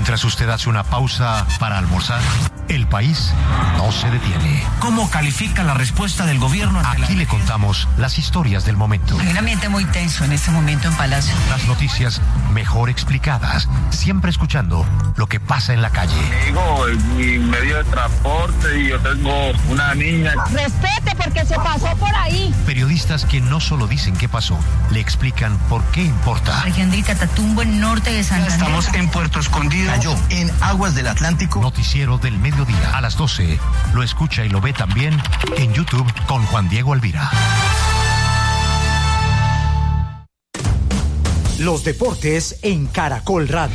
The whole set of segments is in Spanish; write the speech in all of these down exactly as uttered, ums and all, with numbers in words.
Mientras usted hace una pausa para almorzar, el país no se detiene. ¿Cómo califica la respuesta del gobierno ante Aquí la... le contamos las historias del momento. Hay un ambiente muy tenso en este momento en Palacio. Las noticias mejor explicadas, siempre escuchando lo que pasa en la calle. Digo, mi medio de transporte y yo tengo una niña. Respete porque se pasó por ahí. Periodistas que no solo dicen qué pasó, le explican por qué importa. Región del Catatumbo, en norte de Santander. Estamos en Puerto Escondido, cayó en aguas del Atlántico. Noticiero del mediodía a las doce. Lo escucha y lo ve también en YouTube con Juan Diego Alvira. Los deportes en Caracol Radio.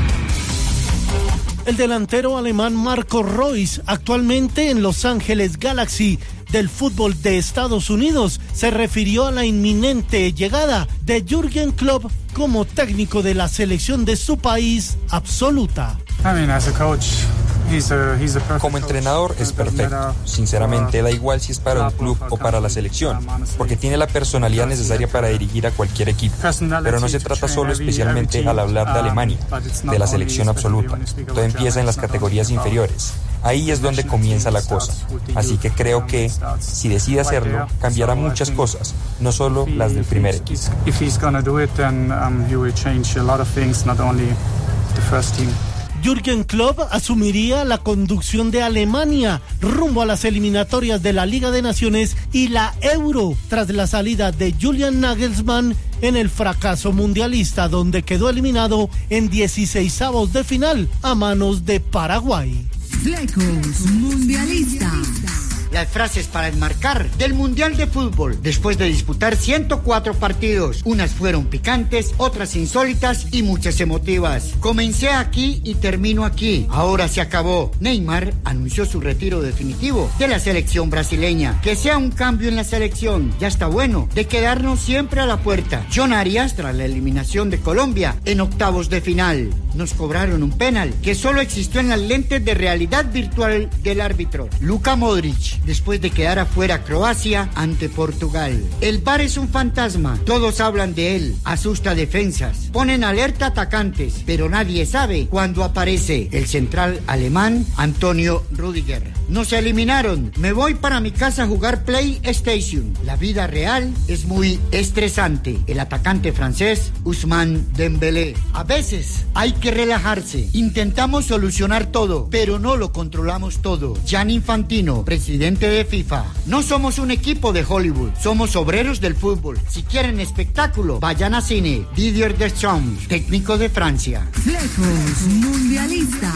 El delantero alemán Marco Reus, actualmente en Los Ángeles Galaxy del fútbol de Estados Unidos, se refirió a la inminente llegada de Jürgen Klopp como técnico de la selección de su país absoluta. I mean, as a coach, he's a, he's a Como entrenador es perfecto. Sinceramente da igual si es para un club o para la selección, porque tiene la personalidad necesaria para dirigir a cualquier equipo. Pero no se trata solo especialmente al hablar de Alemania, de la selección absoluta. Todo empieza en las categorías inferiores. Ahí es donde comienza la cosa. Así que creo que, si decide hacerlo, cambiará muchas cosas, no solo las del primer equipo. If he's gonna do it, then um, he will change a lot of things, not only the first team. Jürgen Klopp asumiría la conducción de Alemania rumbo a las eliminatorias de la Liga de Naciones y la Euro tras la salida de Julian Nagelsmann en el fracaso mundialista, donde quedó eliminado en dieciseisavos de final a manos de Paraguay. Flecos Mundialistas. Las frases para enmarcar del Mundial de Fútbol después de disputar ciento cuatro partidos. Unas fueron picantes, otras insólitas y muchas emotivas. Comencé aquí y termino aquí. Ahora se acabó. Neymar anunció su retiro definitivo de la selección brasileña. Que sea un cambio en la selección. Ya está bueno de quedarnos siempre a la puerta. John Arias tras la eliminación de Colombia en octavos de final. Nos cobraron un penal que solo existió en las lentes de realidad virtual del árbitro. Luka Modric, después de quedar afuera Croacia ante Portugal. El V A R es un fantasma, todos hablan de él, asusta defensas, ponen alerta atacantes, pero nadie sabe cuándo aparece el central alemán Antonio Rüdiger. Nos eliminaron, me voy para mi casa a jugar PlayStation. La vida real es muy estresante. El atacante francés Ousmane Dembélé. A veces hay que relajarse, intentamos solucionar todo, pero no lo controlamos todo. Gianni Infantino, presidente de FIFA. No somos un equipo de Hollywood, somos obreros del fútbol. Si quieren espectáculo, vayan a cine. Didier Deschamps, técnico de Francia. Flecos Mundialistas.